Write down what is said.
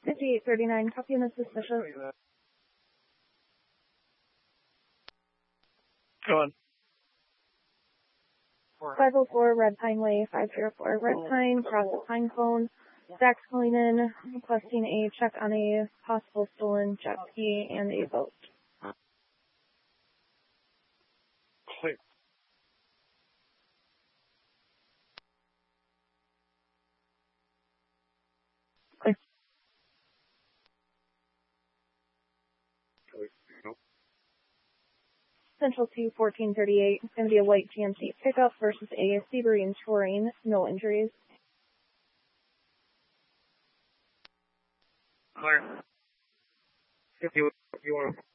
5839, copy and suspicious. Go on. 504 Red Pine Way, 504 Red Pine, cross the pine cone. Zach's calling in, requesting a check on a possible stolen jet ski and a boat. Clear. Clear. Central 2, 1438. It's going to be a white GMC pickup versus a Sebring Touring. No injuries. Clear. If you want